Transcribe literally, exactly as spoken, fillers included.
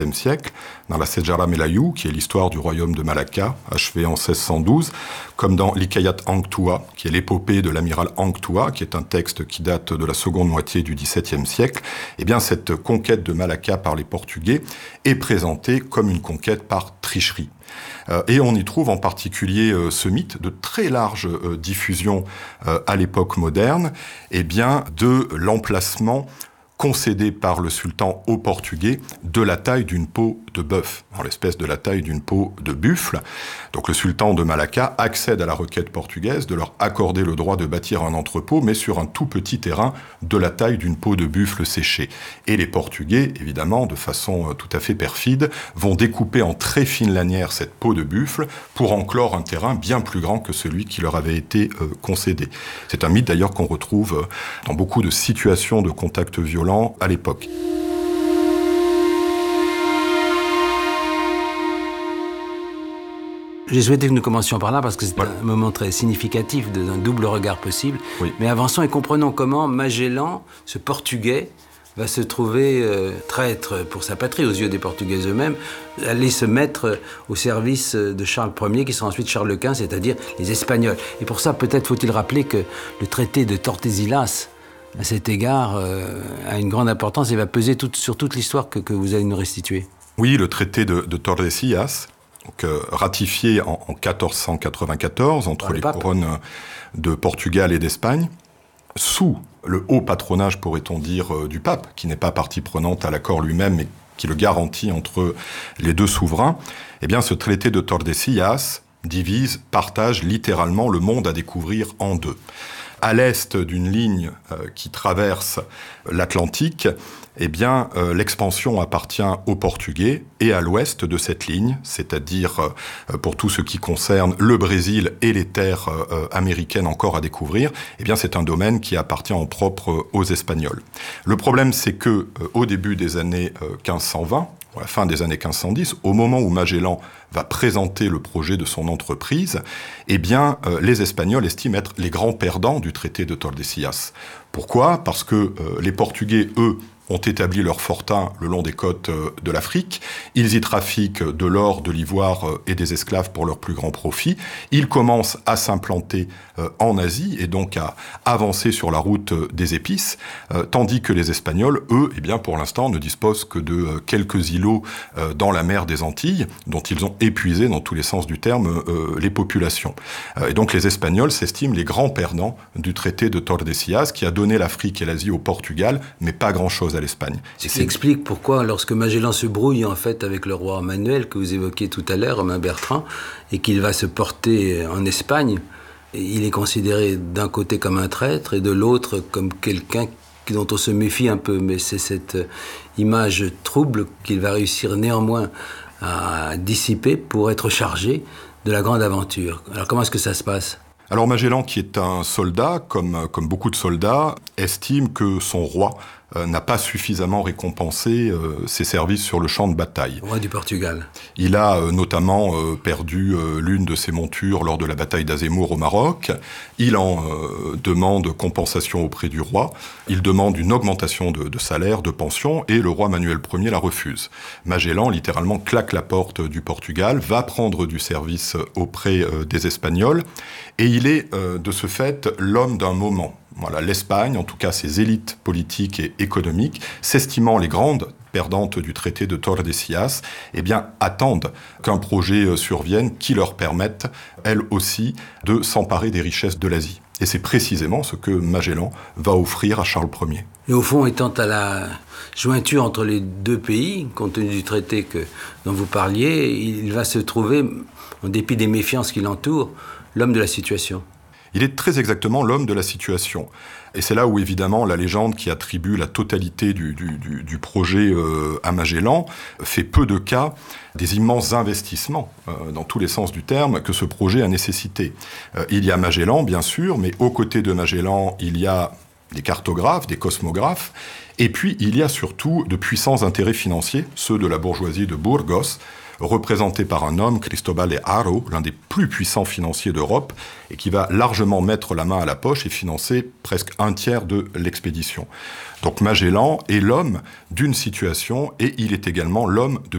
siècle, dans la Sejarah Melayu, qui est l'histoire du royaume de Malacca, achevée en seize cent douze, comme dans l'Hikayat Hang Tuah, qui est l'épopée de l'amiral Hang Tuah, qui est un texte qui date de la seconde moitié du dix-septième siècle. Eh bien, cette conquête de Malacca par les Portugais est présentée comme une conquête par tricherie. Euh, et on y trouve en particulier euh, ce mythe de très large euh, diffusion euh, à l'époque moderne, eh bien, de l'emplacement concédé par le sultan aux Portugais de la taille d'une peau de bœuf, en l'espèce de la taille d'une peau de buffle. Donc le sultan de Malacca accède à la requête portugaise de leur accorder le droit de bâtir un entrepôt, mais sur un tout petit terrain de la taille d'une peau de buffle séchée. Et les Portugais, évidemment, de façon tout à fait perfide, vont découper en très fines lanières cette peau de buffle pour enclore un terrain bien plus grand que celui qui leur avait été euh, concédé. C'est un mythe d'ailleurs qu'on retrouve dans beaucoup de situations de contact violent à l'époque. J'ai souhaité que nous commencions par là parce que c'est ouais. un moment très significatif d'un double regard possible. Oui. Mais avançons et comprenons comment Magellan, ce Portugais, va se trouver euh, traître pour sa patrie aux yeux des Portugais eux-mêmes, aller se mettre au service de Charles Ier, qui sera ensuite Charles le quinze, c'est-à-dire les Espagnols. Et pour ça, peut-être faut-il rappeler que le traité de Tordesillas, à cet égard, euh, a une grande importance et va peser tout, sur toute l'histoire que, que vous allez nous restituer. Oui, le traité de, de Tordesillas, donc, euh, ratifié en, en quatorze cent quatre-vingt-quatorze entre Par les pape. couronnes de Portugal et d'Espagne, sous le haut patronage, pourrait-on dire, euh, du pape, qui n'est pas partie prenante à l'accord lui-même, mais qui le garantit entre les deux souverains. Eh bien, ce traité de Tordesillas divise, partage littéralement le monde à découvrir en deux. À l'est d'une ligne euh, qui traverse l'Atlantique, eh bien, euh, l'expansion appartient aux Portugais, et à l'ouest de cette ligne, c'est-à-dire euh, pour tout ce qui concerne le Brésil et les terres euh, américaines encore à découvrir, eh bien, c'est un domaine qui appartient en propre aux Espagnols. Le problème, c'est que euh, au début des années euh, quinze cent vingt, à la fin des années quinze cent dix, au moment où Magellan va présenter le projet de son entreprise, eh bien, euh, les Espagnols estiment être les grands perdants du traité de Tordesillas. Pourquoi ? Parce que euh, les Portugais, eux, ont établi leur fortin le long des côtes euh, de l'Afrique. Ils y trafiquent de l'or, de l'ivoire euh, et des esclaves pour leur plus grand profit. Ils commencent à s'implanter euh, en Asie et donc à avancer sur la route euh, des épices, euh, tandis que les Espagnols, eux, eh bien, pour l'instant, ne disposent que de euh, quelques îlots euh, dans la mer des Antilles, dont ils ont épuisé, dans tous les sens du terme, euh, les populations. Euh, et donc les Espagnols s'estiment les grands perdants du traité de Tordesillas, qui a donné l'Afrique et l'Asie au Portugal, mais pas grand-chose à l'Espagne. Ce qui explique pourquoi, lorsque Magellan se brouille en fait avec le roi Manuel, que vous évoquiez tout à l'heure, Romain Bertrand, et qu'il va se porter en Espagne, il est considéré d'un côté comme un traître et de l'autre comme quelqu'un dont on se méfie un peu. Mais c'est cette image trouble qu'il va réussir néanmoins à dissiper pour être chargé de la grande aventure. Alors comment est-ce que ça se passe ? Alors Magellan, qui est un soldat, comme, comme beaucoup de soldats, estime que son roi euh, n'a pas suffisamment récompensé euh, ses services sur le champ de bataille. Roi du Portugal. Il a euh, notamment euh, perdu euh, l'une de ses montures lors de la bataille d'Azemmour au Maroc. Il en euh, demande compensation auprès du roi. Il demande une augmentation de, de salaire, de pension, et le roi Manuel Ier la refuse. Magellan, littéralement, claque la porte du Portugal, va prendre du service auprès euh, des Espagnols, et il est euh, de ce fait l'homme d'un moment. Voilà, l'Espagne, en tout cas ses élites politiques et économiques, s'estimant les grandes perdantes du traité de Tordesillas, eh bien, attendent qu'un projet survienne qui leur permette, elles aussi, de s'emparer des richesses de l'Asie. Et c'est précisément ce que Magellan va offrir à Charles Ier. Et au fond, étant à la jointure entre les deux pays, compte tenu du traité que, dont vous parliez, il va se trouver, en dépit des méfiances qui l'entourent, l'homme de la situation. Il est très exactement l'homme de la situation. Et c'est là où, évidemment, la légende qui attribue la totalité du, du, du, du projet euh, à Magellan fait peu de cas des immenses investissements, euh, dans tous les sens du terme, que ce projet a nécessité. Euh, il y a Magellan, bien sûr, mais aux côtés de Magellan, il y a des cartographes, des cosmographes, et puis il y a surtout de puissants intérêts financiers, ceux de la bourgeoisie de Burgos, représenté par un homme, Cristóbal de Haro, l'un des plus puissants financiers d'Europe, et qui va largement mettre la main à la poche et financer presque un tiers de l'expédition. Donc Magellan est l'homme d'une situation, et il est également l'homme de